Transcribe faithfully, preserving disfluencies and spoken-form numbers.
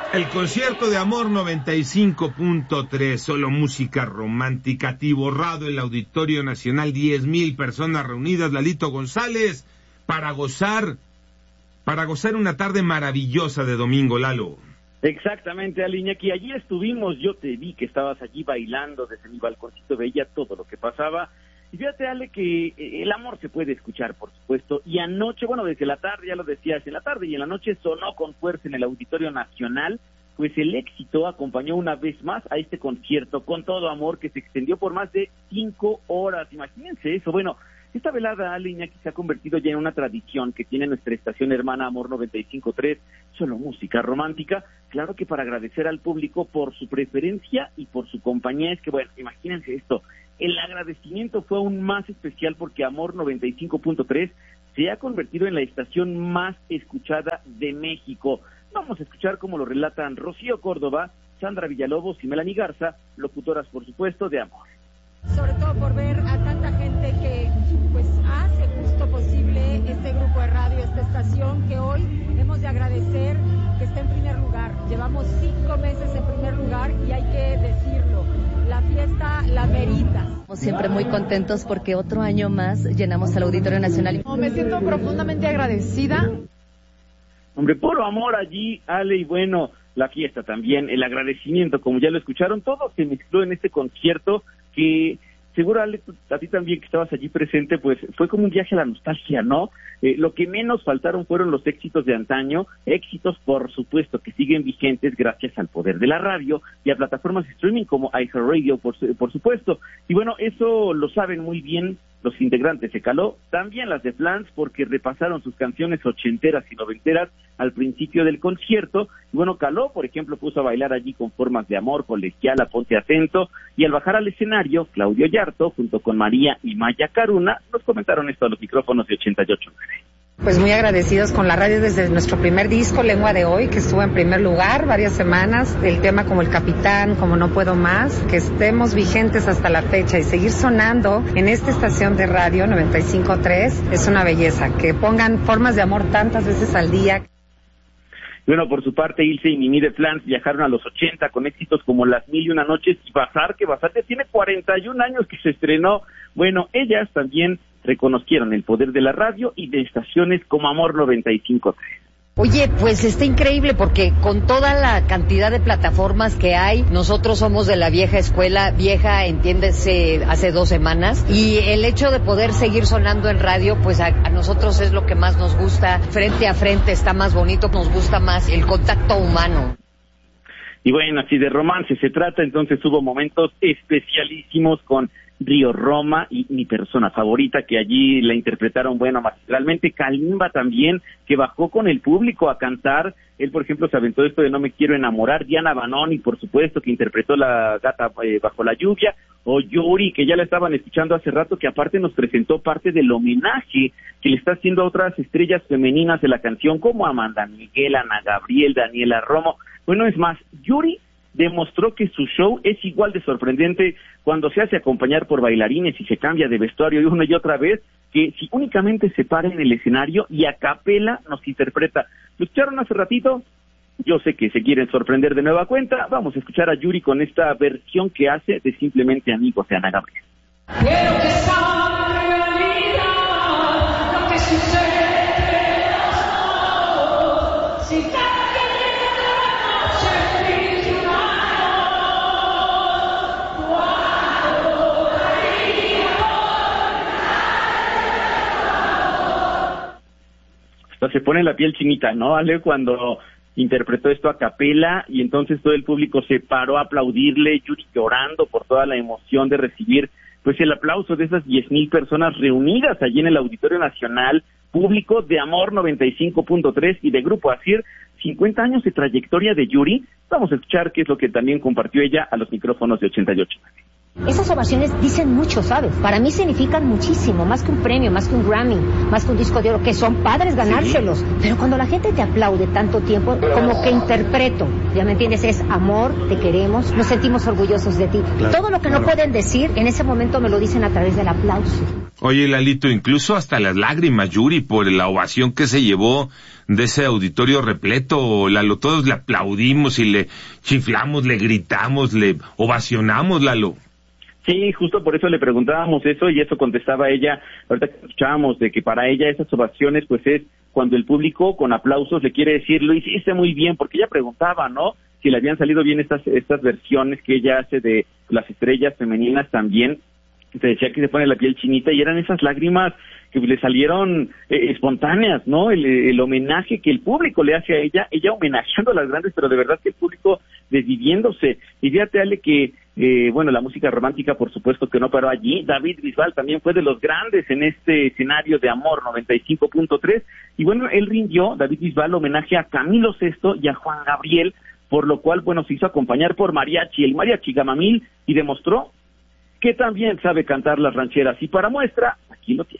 El concierto de Amor noventa y cinco punto tres, solo música romántica, atiborrado en el Auditorio Nacional, diez mil personas reunidas, Lalito González, para gozar, para gozar una tarde maravillosa de domingo, Lalo. Exactamente, Ale Iñaki, allí estuvimos, yo te vi que estabas allí bailando desde mi balconcito, veía todo lo que pasaba, y fíjate, Ale, que el amor se puede escuchar, por supuesto, y anoche, bueno, desde la tarde, ya lo decías, en la tarde y en la noche sonó con fuerza en el Auditorio Nacional, pues el éxito acompañó una vez más a este concierto con todo amor que se extendió por más de cinco horas, imagínense eso. Bueno, esta velada, Ale Iñaki, se ha convertido ya en una tradición que tiene nuestra estación hermana Amor noventa y cinco punto tres, solo música romántica, claro que para agradecer al público por su preferencia y por su compañía. Es que, bueno, imagínense esto, el agradecimiento fue aún más especial porque Amor noventa y cinco punto tres se ha convertido en la estación más escuchada de México. Vamos a escuchar cómo lo relatan Rocío Córdoba, Sandra Villalobos y Melanie Garza, locutoras, por supuesto, de Amor. Sobre todo por ver a tanta gente que pues hace justo posible este grupo de radio, esta estación, que hoy hemos de agradecer que está en primer lugar. Llevamos cinco meses en primer lugar y hay que decirlo, la fiesta la merita. Estamos siempre muy contentos porque otro año más llenamos el Auditorio Nacional. No, me siento profundamente agradecida. Hombre, puro amor allí, Ale, y bueno, la fiesta también, el agradecimiento, como ya lo escucharon, todo se mezcló en este concierto que, seguro, Ale, a ti también que estabas allí presente, pues fue como un viaje a la nostalgia, ¿no? Eh, lo que menos faltaron fueron los éxitos de antaño, éxitos, por supuesto, que siguen vigentes gracias al poder de la radio y a plataformas de streaming como iHeartRadio, por, por supuesto. Y bueno, eso lo saben muy bien los integrantes de Caló, también las de Flans, porque repasaron sus canciones ochenteras y noventeras al principio del concierto. Y bueno, Caló, por ejemplo, puso a bailar allí con Formas de Amor, Colegiala, Ponte Atento, y al bajar al escenario, Claudio Yarto, junto con María y Maya Caruna, nos comentaron esto a los micrófonos de ochenta y ocho punto nueve. Pues muy agradecidos con la radio desde nuestro primer disco, Lengua de Hoy, que estuvo en primer lugar varias semanas, el tema como El Capitán, como No Puedo Más, que estemos vigentes hasta la fecha y seguir sonando en esta estación de radio noventa y cinco punto tres es una belleza, que pongan Formas de Amor tantas veces al día. Bueno, por su parte, Ilse y Mimi de Flans viajaron a los ochenta con éxitos como Las Mil y Una Noches y Bazar, que Bazar ya tiene cuarenta y un años que se estrenó. Bueno, ellas también reconocieron el poder de la radio y de estaciones como Amor noventa y cinco punto tres. Oye, pues está increíble porque con toda la cantidad de plataformas que hay, nosotros somos de la vieja escuela, vieja, entiéndese, hace dos semanas, y el hecho de poder seguir sonando en radio, pues a, a nosotros es lo que más nos gusta, frente a frente está más bonito, nos gusta más el contacto humano. Y bueno, si de romance se trata, entonces hubo momentos especialísimos con Río Roma y Mi Persona Favorita, que allí la interpretaron, bueno, magistralmente. Kalimba también, que bajó con el público a cantar. Él, por ejemplo, se aventó esto de No Me Quiero Enamorar. Diana Banoni, por supuesto, que interpretó La Gata eh, Bajo la Lluvia. O Yuri, que ya la estaban escuchando hace rato, que aparte nos presentó parte del homenaje que le está haciendo a otras estrellas femeninas de la canción, como Amanda Miguel, Ana Gabriel, Daniela Romo. Bueno, es más, Yuri demostró que su show es igual de sorprendente cuando se hace acompañar por bailarines y se cambia de vestuario una y otra vez, que si únicamente se para en el escenario y a capela nos interpreta. ¿Lo escucharon hace ratito? Yo sé que se quieren sorprender de nueva cuenta. Vamos a escuchar a Yuri con esta versión que hace de Simplemente Amigos de Ana Gabriel. Quiero que salga realidad lo que sucede entre nosotros. Si se pone la piel chinita, ¿no, Ale? Cuando interpretó esto a capela y entonces todo el público se paró a aplaudirle, Yuri llorando por toda la emoción de recibir pues el aplauso de esas diez mil personas reunidas allí en el Auditorio Nacional, público de Amor noventa y cinco punto tres y de Grupo Asir, cincuenta años de trayectoria de Yuri. Vamos a escuchar qué es lo que también compartió ella a los micrófonos de ochenta y ocho. Esas ovaciones dicen mucho, ¿sabes? Para mí significan muchísimo, más que un premio, más que un Grammy, más que un disco de oro, que son padres ganárselos. Sí. Pero cuando la gente te aplaude tanto tiempo, como que interpreto, ¿ya me entiendes? Es amor, te queremos, nos sentimos orgullosos de ti. Claro, Todo lo que claro. no pueden decir, en ese momento me lo dicen a través del aplauso. Oye, Lalito, incluso hasta las lágrimas, Yuri, por la ovación que se llevó de ese auditorio repleto, Lalo, todos le aplaudimos y le chiflamos, le gritamos, le ovacionamos, Lalo. Sí, justo por eso le preguntábamos eso y eso contestaba ella, ahorita que escuchábamos de que para ella esas ovaciones pues es cuando el público con aplausos le quiere decir, lo hiciste muy bien, porque ella preguntaba, ¿no? Si le habían salido bien estas estas versiones que ella hace de las estrellas femeninas también, te decía que se pone la piel chinita y eran esas lágrimas que le salieron eh, espontáneas, ¿no? El, el homenaje que el público le hace a ella, ella homenajeando a las grandes, pero de verdad que el público desviviéndose. Y fíjate, Ale, que, eh, bueno, la música romántica, por supuesto que no paró allí. David Bisbal también fue de los grandes en este escenario de Amor noventa y cinco punto tres. Y bueno, él rindió, David Bisbal, homenaje a Camilo Sesto y a Juan Gabriel, por lo cual, bueno, se hizo acompañar por mariachi, el mariachi Gamamil, y demostró que también sabe cantar las rancheras. Y para muestra, aquí lo tiene.